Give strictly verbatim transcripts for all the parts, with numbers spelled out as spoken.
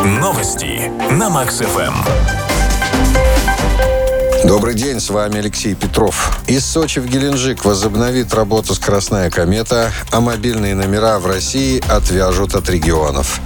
Новости на Макс-ФМ. Добрый день, с вами Алексей Петров. Из Сочи в Геленджик возобновит работу скоростная комета, а мобильные номера в России отвяжут от регионов.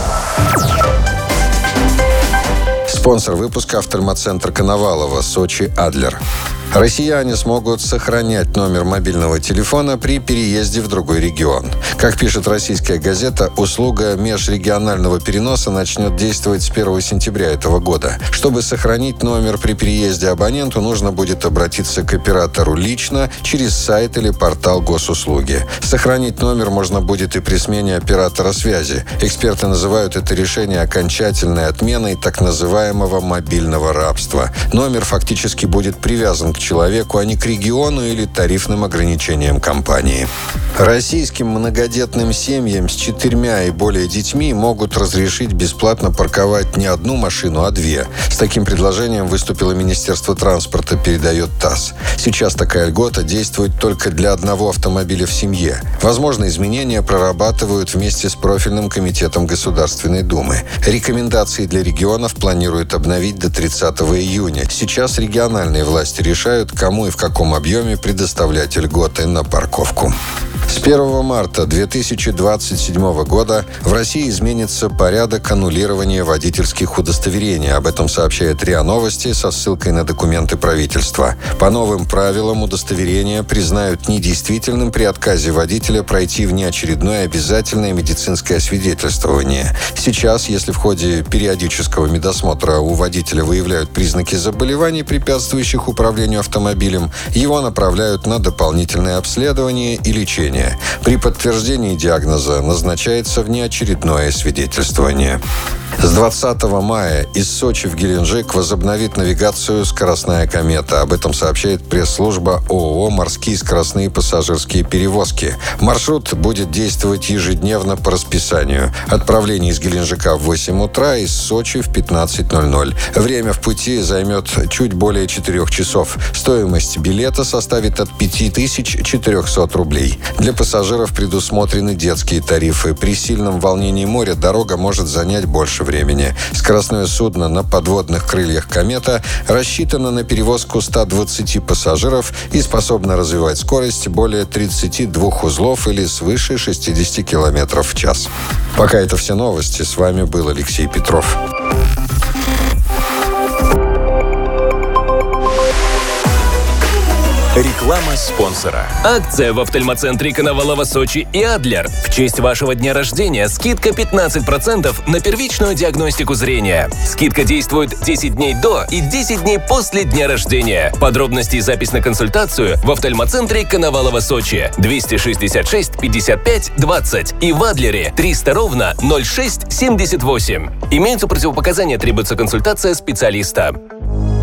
Спонсор выпуска — офтальмоцентр Коновалова, Сочи Адлер. Россияне смогут сохранять номер мобильного телефона при переезде в другой регион. Как пишет российская газета, услуга межрегионального переноса начнет действовать с первого сентября этого года. Чтобы сохранить номер при переезде абоненту, нужно будет обратиться к оператору лично через сайт или портал госуслуги. Сохранить номер можно будет и при смене оператора связи. Эксперты называют это решение окончательной отменой так называемого мобильного рабства. Номер фактически будет привязан к человеку, а не к региону или тарифным ограничениям компании. Российским многодетным семьям с четырьмя и более детьми могут разрешить бесплатно парковать не одну машину, а две. С таким предложением выступило Министерство транспорта, передает ТАСС. Сейчас такая льгота действует только для одного автомобиля в семье. Возможно, изменения прорабатывают вместе с профильным комитетом Государственной Думы. Рекомендации для регионов планируют обновить до тридцатого июня. Сейчас региональные власти решают, кому и в каком объеме предоставлять льготы на парковку. С первого марта две тысячи двадцать седьмого года в России изменится порядок аннулирования водительских удостоверений. Об этом сообщает РИА Новости со ссылкой на документы правительства. По новым правилам удостоверение признают недействительным при отказе водителя пройти внеочередное обязательное медицинское освидетельствование. Сейчас, если в ходе периодического медосмотра у водителя выявляют признаки заболеваний, препятствующих управлению автомобилем, его направляют на дополнительное обследование и лечение. При подтверждении диагноза назначается внеочередное свидетельствование. С двадцатого мая из Сочи в Геленджик возобновит навигацию скоростная комета. Об этом сообщает пресс-служба ООО «Морские скоростные пассажирские перевозки». Маршрут будет действовать ежедневно по расписанию. Отправление из Геленджика в восемь утра, из Сочи в пятнадцать ноль ноль. Время в пути займет чуть более четырех часов. Стоимость билета составит от пяти тысяч четырехсот рублей. Для пассажиров предусмотрены детские тарифы. При сильном волнении моря дорога может занять больше времени. Скоростное судно на подводных крыльях «Комета» рассчитано на перевозку ста двадцати пассажиров и способно развивать скорость более тридцати двух узлов или свыше шестидесяти километров в час. Пока это все новости. С вами был Алексей Петров. Реклама спонсора. Акция в офтальмоцентре Коновалова, Сочи и Адлер. В честь вашего дня рождения скидка пятнадцать процентов на первичную диагностику зрения. Скидка действует десять дней до и десять дней после дня рождения. Подробности и запись на консультацию в офтальмоцентре Коновалова, Сочи. двести шестьдесят шесть пятьдесят пять двадцать и в Адлере триста ровно ноль шесть семьдесят восемь. Имеются противопоказания, требуется консультация специалиста.